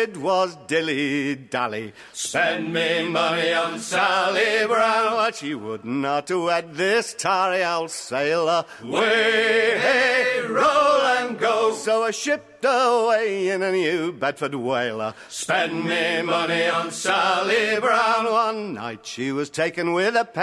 did was dilly-dally. Spend me money on Sally Brown, but she would not wed this tarry old sailor. Way, hey, roll and go. So I shipped away in a New Bedford whaler. Spend me money on Sally Brown. One night she was taken with a